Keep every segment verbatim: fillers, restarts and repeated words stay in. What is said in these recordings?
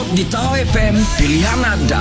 di Tawau F M, pilihan anda.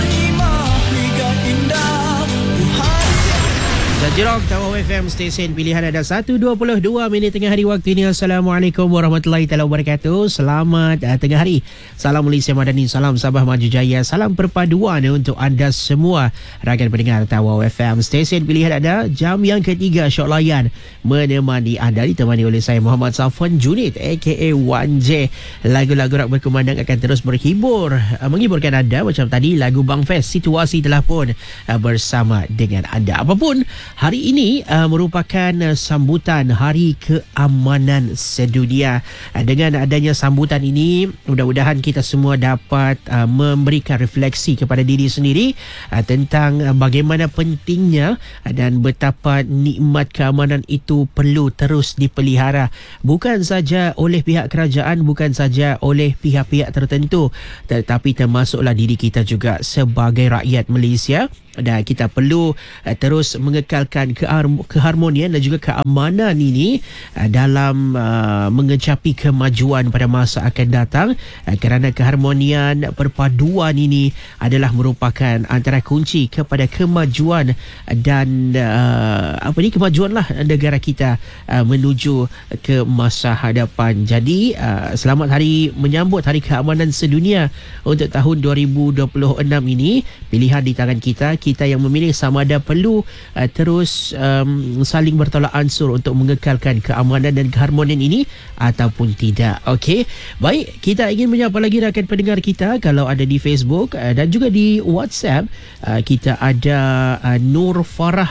Zajirok Tawau F M, stesen pilihan ada satu dua puluh dua minit tengah hari waktu ini. Assalamualaikum warahmatullahi taala wabarakatuh. Selamat uh, tengah hari. Salam Malaysia Madani, salam Sabah Maju Jaya, salam perpaduan untuk anda semua rakan pendengar Tawau F M, stesen pilihan ada. Jam yang ketiga Syok Layan menemani anda, ditemani oleh saya Muhammad Safwan Junid aka wan J. Lagu-lagu rock berkumandang akan terus berhibur, uh, menghiburkan anda macam tadi lagu Bang Fest. Situasi telah pun uh, bersama dengan anda. Apapun, hari ini uh, merupakan uh, sambutan Hari Keamanan Sedunia. Uh, dengan adanya sambutan ini, mudah-mudahan kita semua dapat uh, memberikan refleksi kepada diri sendiri uh, tentang uh, bagaimana pentingnya uh, dan betapa nikmat keamanan itu perlu terus dipelihara. Bukan saja oleh pihak kerajaan, bukan saja oleh pihak-pihak tertentu, tetapi termasuklah diri kita juga sebagai rakyat Malaysia. Dan kita perlu uh, terus mengekalkan keharmonian dan juga keamanan ini uh, dalam uh, mengecapi kemajuan pada masa akan datang, uh, kerana keharmonian perpaduan ini adalah merupakan antara kunci kepada kemajuan dan uh, apa ni kemajuanlah negara kita uh, menuju ke masa hadapan. Jadi uh, selamat hari menyambut Hari Keamanan Sedunia untuk tahun dua ribu dua puluh enam ini. Pilihan di tangan kita. Kita yang memilih sama ada perlu uh, terus um, saling bertolak ansur untuk mengekalkan keamanan dan keharmonian ini ataupun tidak. Okey, baik, kita ingin menyapa lagi rakan pendengar kita kalau ada di Facebook uh, dan juga di WhatsApp. Uh, kita ada uh, Nur Farah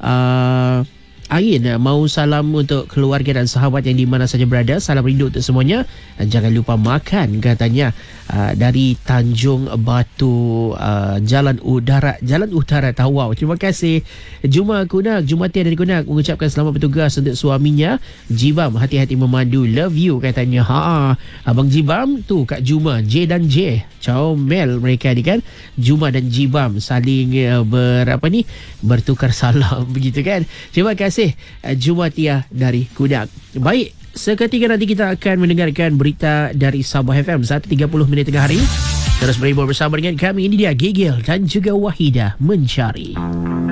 uh, Ain, mau salam untuk keluarga dan sahabat yang di mana saja berada. Salam rindu untuk semuanya. Jangan lupa makan, katanya, uh, dari Tanjung Batu, uh, Jalan Udara, Jalan Utara Tawau. Terima kasih Juma Kunak, Jumatia dari Kunak, mengucapkan selamat bertugas untuk suaminya Jibam. Hati-hati memandu, love you, katanya. Ha, Abang Jibam tu Kak Juma, J dan J, comel mereka ni kan. Juma dan Jibam saling uh, ber apa ni bertukar salam begitu kan. Terima kasih Jumatia dari Kudak. Baik, seketika nanti kita akan mendengarkan berita dari Sabah F M satu tiga puluh minit tengah hari. Terus berhibur bersama dengan kami. Ini dia Gigil dan juga Wahidah Mencari.